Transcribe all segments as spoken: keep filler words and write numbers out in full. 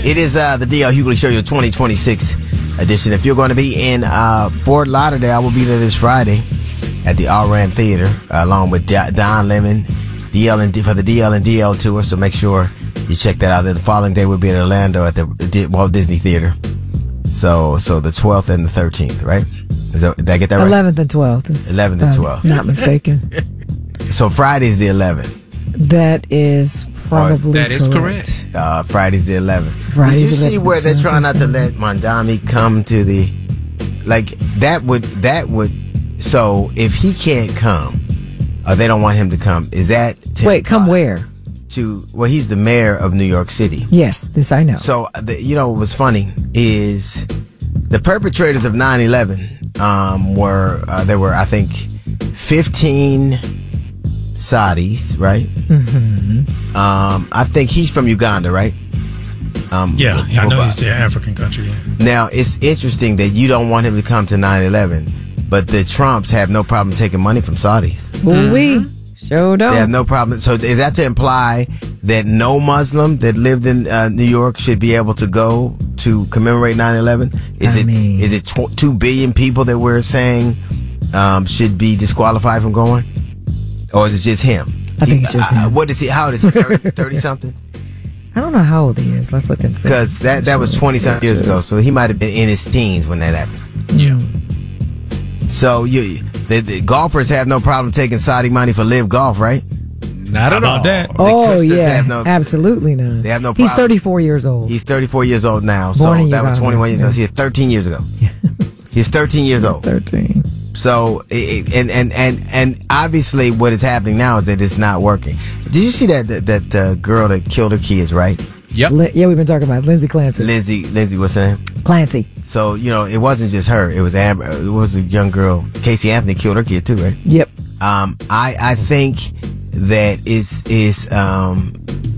It is uh, the D L Hughley Show, your twenty twenty-six edition. If you're going to be in uh, Fort Lauderdale, I will be there this Friday at the All-Ran Theater, uh, along with Don Lemon, D L and D, for the D L and D L tour. So make sure you check that out. Then the following day we'll be in Orlando at the Walt Disney Theater. So, so the twelfth and the thirteenth, right? Is that, did I get that right? eleventh and twelfth. eleventh and twelfth. Not mistaken. So Friday's the eleventh. That is probably That is correct. correct. Uh, Friday's the eleventh. Friday's Did you see eleventh, where they're twelfth, trying not to and let Mondami come to the, like, that would, that would, so if he can't come, or they don't want him to come, is that to, Wait, come uh, where? To, well, he's the mayor of New York City. Yes, this I know. So, the, you know, what was funny is the perpetrators of nine eleven um, were, uh, there were, I think, fifteen Saudis, right? Mm-hmm. Um, I think he's from Uganda, right? Um, Yeah, yeah, I know Boba. he's the African country. Yeah. Now, it's interesting that you don't want him to come to nine eleven, but the Trumps have no problem taking money from Saudis. Ooh wee, sure don't. They have no problem. So is that to imply that no Muslim that lived in uh, New York should be able to go to commemorate nine eleven? Is I it mean- is it tw- two billion people that we're saying um, should be disqualified from going? Or is it just him? I think it's just He- uh, him. What is he? How old is he? thirty something? I don't know how old he is. Let's look and see. Because that, that was twenty something years ago. So he might have been in his teens when that happened. Yeah. So you, the, the golfers have no problem taking Saudi money for live golf, right? Not How at about all. that? Oh Christians yeah, have no- absolutely not. They have no He's problem. thirty-four years old. He's thirty-four years old now. Born So in that was Uganda, twenty-one years yeah. ago. He's thirteen years ago. He's thirteen years old. Thirteen. So, it, it- and, and, and, and obviously what is happening now is that it's not working. Did you see that, that, that uh, girl that killed her kids, right? Yep. Li- yeah, we've been talking about Lindsay Clancy. Lindsay, Lindsay, what's her name? Clancy. So, you know, it wasn't just her. It was Amber, it was a young girl. Casey Anthony killed her kid too, right? Yep. Um, I, I think that is, is, um,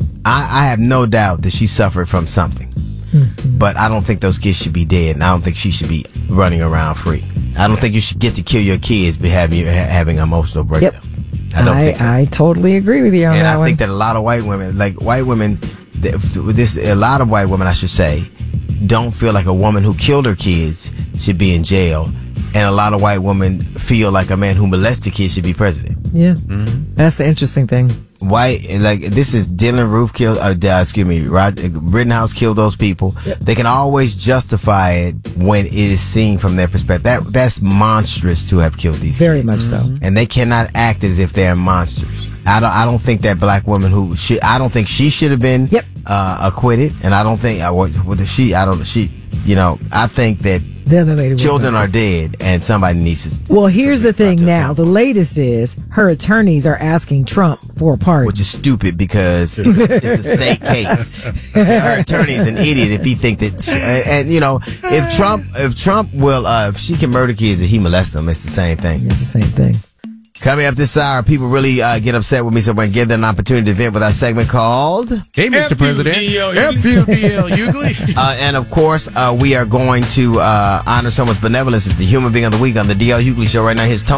I, I have no doubt that she suffered from something. Mm-hmm. But I don't think those kids should be dead, and I don't think she should be running around free. I don't think you should get to kill your kids by having, having an emotional breakdown. Yep. I don't I, think that. I totally agree with you on And that I one. think that a lot of white women, like white women, th- this a lot of white women, I should say, don't feel like a woman who killed her kids should be in jail, and a lot of white women feel like a man who molested kids should be president. yeah. That's the interesting thing. White, like this is Dylan Roof killed, uh, uh, excuse me, Rod, Rittenhouse killed those people. They can always justify it when it is seen from their perspective. That that's monstrous to have killed these Very kids. much so. And they cannot act as if they're monsters. I don't. I don't think that black woman who should. I don't think she should have been Yep. uh, acquitted, and I don't think. Uh, what with the she? I don't. She. You know. I think that The other lady was children like- are dead, and somebody needs to. Well, here's to the be brought thing to now. account. The latest is her attorneys are asking Trump for a pardon. Which is stupid because it's a, it's a state case. Her attorney's an idiot if he think that, and, and you know, if Trump, if Trump will, uh, if she can murder kids and he molests them, it's the same thing. It's the same thing. Coming up this hour, people really uh, get upset with me, so I'm going to give them an opportunity to vent with our segment called, Hey, Mister President. F U D L Hughley. uh, and of course, uh, we are going to uh, honor someone's benevolence as the human being of the week on the D L Hughley Show right now. Here's Tony.